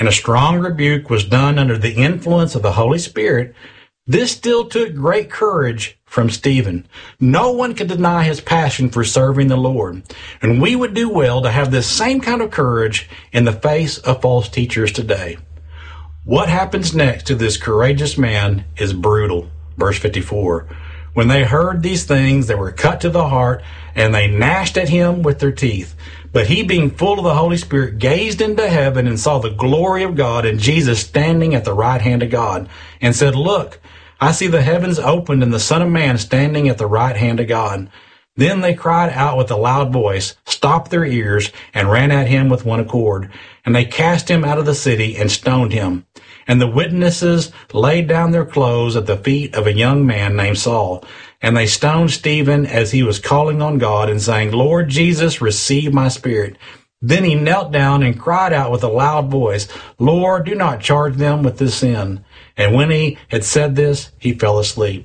and a strong rebuke was done under the influence of the Holy Spirit, this still took great courage from Stephen. No one could deny his passion for serving the Lord. And we would do well to have this same kind of courage in the face of false teachers today. What happens next to this courageous man is brutal. Verse 54. When they heard these things, they were cut to the heart, and they gnashed at him with their teeth. But he, being full of the Holy Spirit, gazed into heaven and saw the glory of God and Jesus standing at the right hand of God, and said, Look, I see the heavens opened and the Son of Man standing at the right hand of God. Then they cried out with a loud voice, stopped their ears, and ran at him with one accord. And they cast him out of the city and stoned him. And the witnesses laid down their clothes at the feet of a young man named Saul. And they stoned Stephen as he was calling on God and saying, Lord Jesus, receive my spirit. Then he knelt down and cried out with a loud voice, Lord, do not charge them with this sin. And when he had said this, he fell asleep.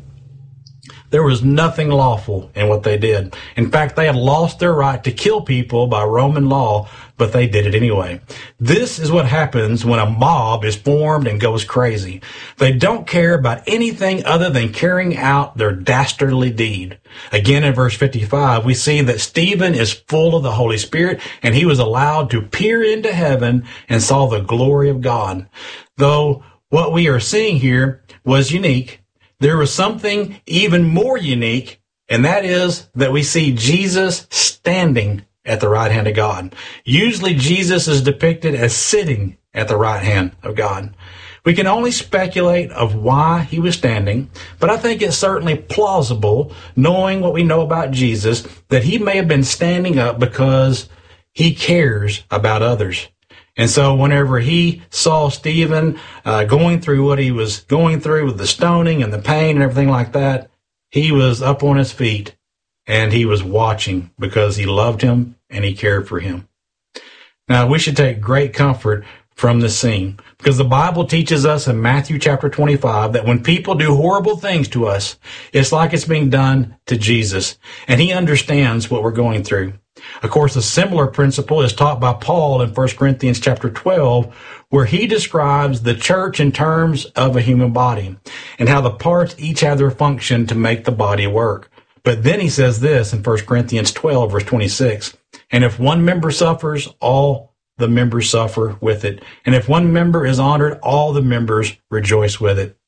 There was nothing lawful in what they did. In fact, they had lost their right to kill people by Roman law, but they did it anyway. This is what happens when a mob is formed and goes crazy. They don't care about anything other than carrying out their dastardly deed. Again, in verse 55, we see that Stephen is full of the Holy Spirit, and he was allowed to peer into heaven and saw the glory of God. Though what we are seeing here was unique, there was something even more unique, and that is that we see Jesus standing at the right hand of God. Usually Jesus is depicted as sitting at the right hand of God. We can only speculate of why he was standing, but I think it's certainly plausible, knowing what we know about Jesus, that he may have been standing up because he cares about others. And so whenever he saw Stephen going through what he was going through with the stoning and the pain and everything like that, he was up on his feet and he was watching because he loved him and he cared for him. Now, we should take great comfort from this scene because the Bible teaches us in Matthew chapter 25 that when people do horrible things to us, it's like it's being done to Jesus, and he understands what we're going through. Of course, a similar principle is taught by Paul in 1 Corinthians chapter 12, where he describes the church in terms of a human body and how the parts each have their function to make the body work. But then he says this in 1 Corinthians 12, verse 26, and if one member suffers, all the members suffer with it. And if one member is honored, all the members rejoice with it.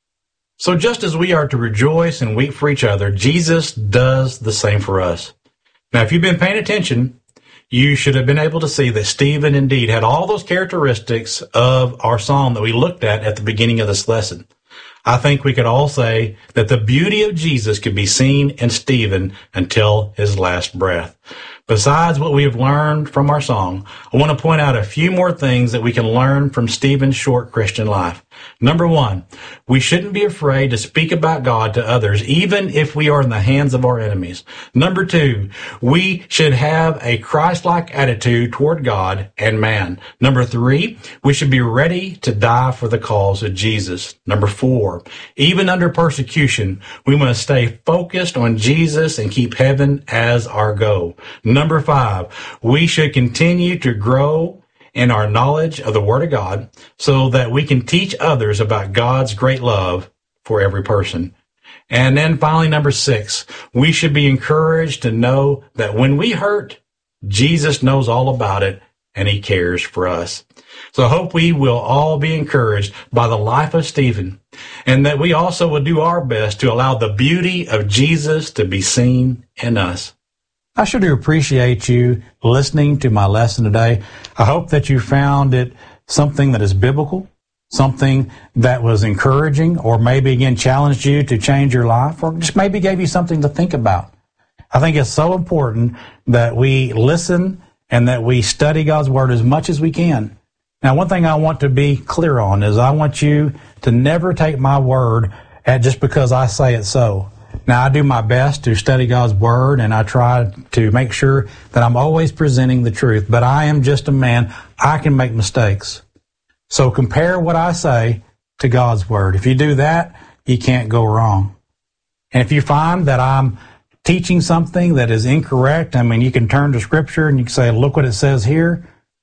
So just as we are to rejoice and weep for each other, Jesus does the same for us. Now, if you've been paying attention, you should have been able to see that Stephen indeed had all those characteristics of our psalm that we looked at the beginning of this lesson. I think we could all say that the beauty of Jesus could be seen in Stephen until his last breath. Besides what we have learned from our song, I want to point out a few more things that we can learn from Stephen's short Christian life. Number one, we shouldn't be afraid to speak about God to others, even if we are in the hands of our enemies. Number two, we should have a Christ-like attitude toward God and man. Number three, we should be ready to die for the cause of Jesus. Number four, even under persecution, we must stay focused on Jesus and keep heaven as our goal. Number five, we should continue to grow in our knowledge of the Word of God so that we can teach others about God's great love for every person. And then finally, number six, we should be encouraged to know that when we hurt, Jesus knows all about it and he cares for us. So I hope we will all be encouraged by the life of Stephen, and that we also will do our best to allow the beauty of Jesus to be seen in us. I sure do appreciate you listening to my lesson today. I hope that you found it something that is biblical, something that was encouraging, or maybe again challenged you to change your life, or just maybe gave you something to think about. I think it's so important that we listen and that we study God's Word as much as we can. Now, one thing I want to be clear on is I want you to never take my word at just because I say it so. Now, I do my best to study God's Word, and I try to make sure that I'm always presenting the truth. But I am just a man. I can make mistakes. So compare what I say to God's Word. If you do that, you can't go wrong. And if you find that I'm teaching something that is incorrect, I mean, you can turn to Scripture and you can say, look what it says here.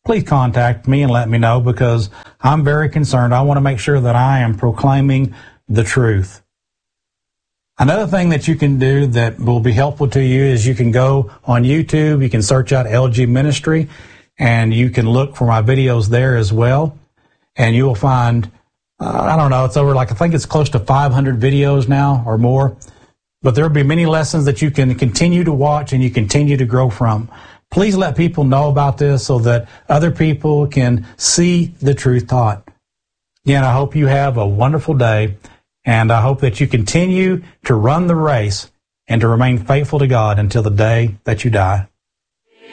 please contact me and let me know, because I'm very concerned. I want to make sure that I am proclaiming the truth. Another thing that you can do that will be helpful to you is you can go on YouTube, you can search out LG Ministry, and you can look for my videos there as well. And you will find, I don't know, it's over I think it's close to 500 videos now or more. But there will be many lessons that you can continue to watch and you continue to grow from. Please let people know about this so that other people can see the truth taught. Again, I hope you have a wonderful day, and I hope that you continue to run the race and to remain faithful to God until the day that you die.